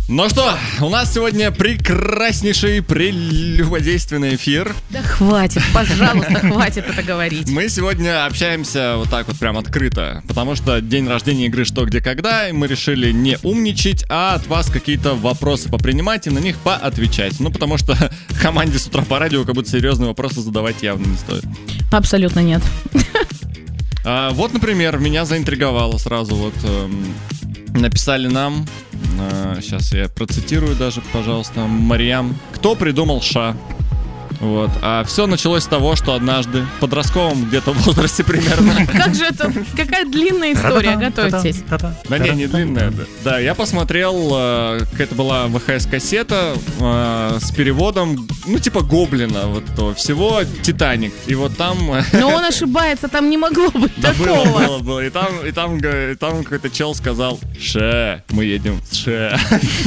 Ну что, у нас сегодня прекраснейший прелюбодейственный эфир. Да хватит, пожалуйста, хватит это говорить. Мы сегодня общаемся вот так вот прям открыто, потому что день рождения игры «Что, где, когда», и мы решили не умничать, а от вас какие-то вопросы попринимать и на них поотвечать. Ну, потому что команде с утра по радио как будто серьезные вопросы задавать явно не стоит. Абсолютно нет. Вот, например, меня заинтриговало сразу вот... Написали нам, сейчас я процитирую даже, пожалуйста, Мариам. Кто придумал ша? Вот. А все началось с того, что однажды, в подростковом где-то возрасте примерно... Как же это? Какая длинная история, готовьтесь. Да не длинная. Да, я посмотрел, какая-то была ВХС-кассета с переводом, ну типа Гоблина, вот того всего, «Титаник». И вот там... Но он ошибается, там не могло быть такого. Было. И там какой-то чел сказал: «Ше, мы едем в Ше».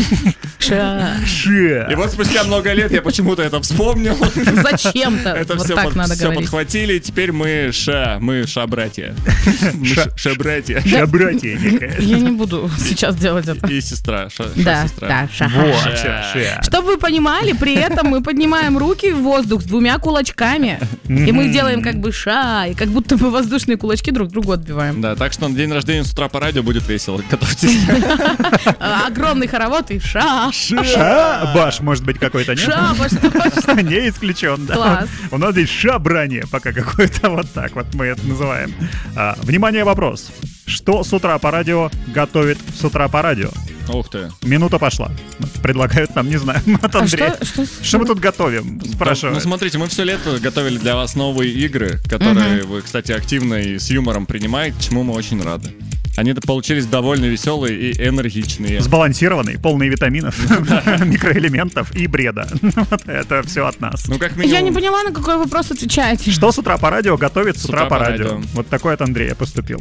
Ше. И вот спустя много лет я почему-то это вспомнил. Зачем-то. Это вот все, так надо все говорить. подхватили, и теперь мы ша-братья. Ша-братья. Ша-братья. Я не буду сейчас делать это. И сестра. Да, Ша-сестра. ша. Чтобы вы понимали, при этом мы поднимаем руки в воздух с двумя кулачками. И мы делаем как бы ша, и как будто мы воздушные кулачки друг другу отбиваем. Да, так что на день рождения с утра по радио будет весело. Готовьтесь. Огромный хоровод и ша. Шабаш, может быть, какой-то, нет? Шабаш, точно. Не исключен, да. Класс. У нас здесь шабрание, пока какое-то вот так вот мы это называем. Внимание, вопрос. Что с утра по радио готовит с утра по радио? Ух ты. Минута пошла. Предлагают нам, не знаю, от Андрея. Что мы тут готовим? Спрашиваю. Ну, смотрите, мы все лето готовили для вас новые игры, которые вы, кстати, активно и с юмором принимаете, чему мы очень рады. Они получились довольно веселые и энергичные. Сбалансированные, полные витаминов, микроэлементов и бреда. Вот это все от нас. Ну, как минимум... Я не поняла, на какой вопрос отвечаете. Что с утра по радио готовит с утра по радио? Вот такой от Андрея поступил.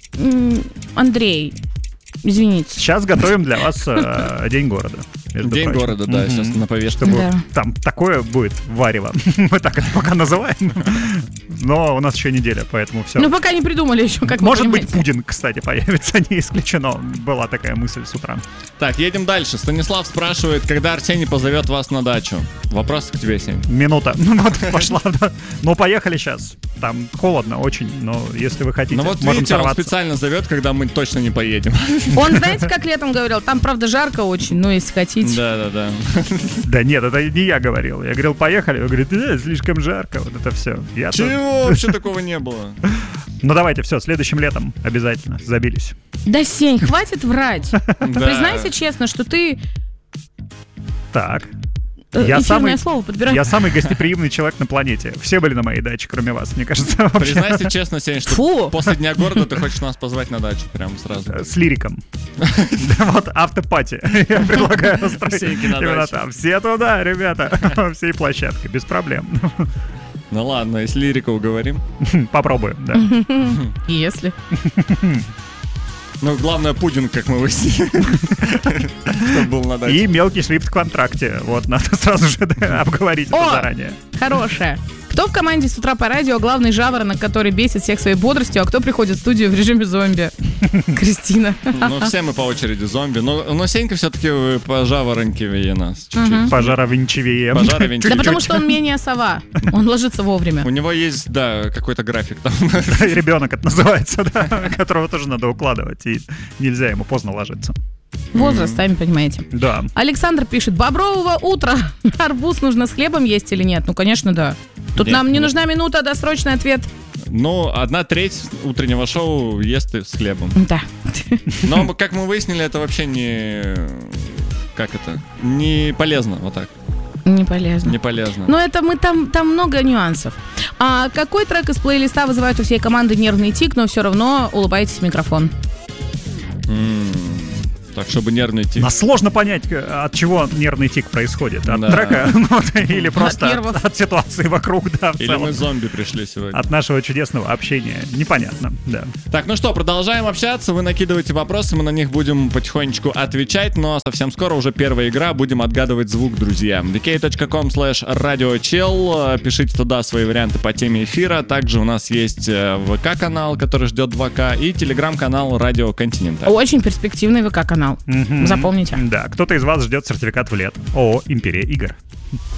Андрей, извините. Сейчас готовим для вас День города. День города, да, сейчас на повестке. Там такое будет варево. Мы так это пока называем. Но у нас еще неделя, поэтому все. Ну, пока не придумали еще, как Может быть, пудинг, кстати, появится, не исключено. Была такая мысль с утра. Так, едем дальше. Станислав спрашивает, когда Арсений позовет вас на дачу. Вопрос к тебе, Сень. Минута. Вот, пошла. Ну, поехали сейчас. Там холодно очень, но если вы хотите, ну, вот можем видите, сорваться. Он специально зовет, когда мы точно не поедем. Он, знаете, как летом говорил, там, правда, жарко очень, но если хотите. Да. Да нет, это не я говорил. Я говорил, поехали. Он говорит, слишком жарко. Вот это все. Чего? Вообще такого не было. Ну давайте, все, следующим летом обязательно забились. Да, Сень, хватит врать. Признайся честно, что ты... Так. Эфирное слово подбираю. Я самый гостеприимный человек на планете. Все были на моей даче, кроме вас, мне кажется. Вообще. Признайся честно, Сень, что после Дня города ты хочешь нас позвать на дачу прямо сразу. С лириком. Вот автопати. Я предлагаю устроить именно там. Все туда, ребята. Всей площадкой, без проблем. Ну ладно, если лирика уговорим. Попробуем, да. Если. Ну, главное, пудинг, как мы выяснили. Чтобы был на даче. И мелкий шрифт в контракте. Вот, надо сразу же обговорить это заранее. Хорошая. Кто в команде с утра по радио главный жаворонок, который бесит всех своей бодростью, а кто приходит в студию в режиме зомби? Кристина. Ну, все мы по очереди зомби. Но Сенька все-таки пожаворонкивее нас чуть-чуть. Пожаровинчивее. Да потому что он менее сова. Он ложится вовремя. У него есть, да, какой-то график там. Ребенок это называется, да, которого тоже надо укладывать. И нельзя ему поздно ложиться. Возраст, сами понимаете. Да. Александр пишет: бобрового утра. Арбуз нужно с хлебом есть или нет? Ну, конечно, да. Тут нам не нужна минута, досрочный ответ. Ну, 1/3 утреннего шоу ест с хлебом. Да. Но, как мы выяснили, это вообще не... Как это? Не полезно, вот так. Не полезно. Не полезно. Но это мы там много нюансов. А какой трек из плейлиста вызывает у всей команды нервный тик, но все равно улыбаетесь в микрофон? Так, чтобы нервный тик. Нас сложно понять, от чего нервный тик происходит. От трека или просто от ситуации вокруг, да. Или мы зомби пришли сегодня. От нашего чудесного общения. Непонятно, да. Так, ну что, продолжаем общаться. Вы накидываете вопросы, мы на них будем потихонечку отвечать. Но совсем скоро уже первая игра. Будем отгадывать звук, друзья. vk.com/radiochill. Пишите туда свои варианты по теме эфира. Также у нас есть ВК-канал, который ждет 2К. И телеграм-канал Радио Континента. Очень перспективный ВК-канал. канал. Запомните. Да, кто-то из вас ждет сертификат в лет. ООО «Империя игр».